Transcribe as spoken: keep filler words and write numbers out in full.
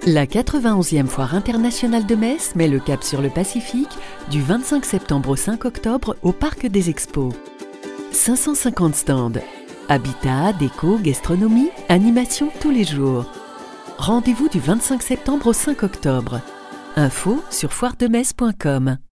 La quatre-vingt-onzième Foire internationale de Metz met le cap sur le Pacifique du vingt-cinq septembre au cinq octobre au Parc des Expos. cinq cent cinquante stands. Habitat, déco, gastronomie, animation tous les jours. Rendez-vous du vingt-cinq septembre au cinq octobre. Info sur foire de metz point com.